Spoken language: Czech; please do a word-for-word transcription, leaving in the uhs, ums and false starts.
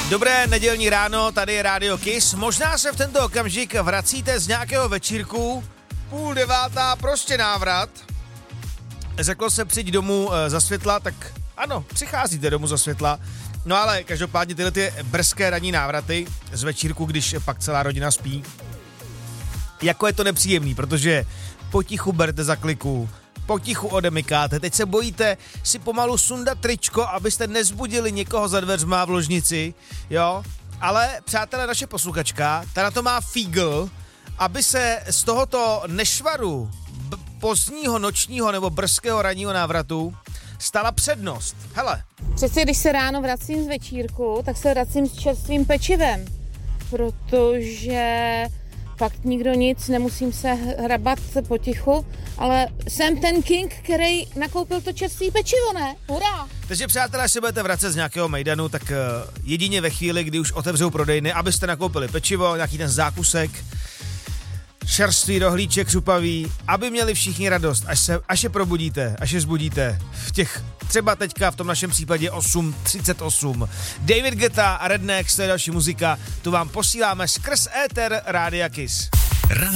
Dobré nedělní ráno, tady je Radio Kiss. Možná se v tento okamžik vracíte z nějakého večírku, půl devátá, prostě návrat. Řeklo se přijď domů e, za světla, tak ano, přicházíte domů za světla. No ale každopádně tyhle ty brzké ranní návraty z večírku, když pak celá rodina spí, jako je to nepříjemný, protože potichu berte za kliku, potichu odemykáte, teď se bojíte si pomalu sundat tričko, abyste nezbudili někoho za dveřma v ložnici, jo, ale přátelé, naše posluchačka, ta na to má fígl, aby se z tohoto nešvaru b- pozdního, nočního nebo brzkého ranního návratu stala přednost. Hele. Přeci když se ráno vracím z večírku, tak se vracím s čerstvým pečivem, protože fakt nikdo nic, nemusím se hrabat potichu, ale jsem ten king, který nakoupil to čerstvý pečivo, ne? Hurá! Takže přátelé, až se budete vracet z nějakého mejdanu, tak uh, jedině ve chvíli, kdy už otevřou prodejny, abyste nakoupili pečivo, nějaký ten zákusek, čerstvý rohlíček šupavý, aby měli všichni radost, až, se, až je probudíte, až je zbudíte v těch, třeba teďka v tom našem případě osm třicet osm. David Guetta a Rednex, to je další muzika, tu vám posíláme skrz éter Rádia Kiss.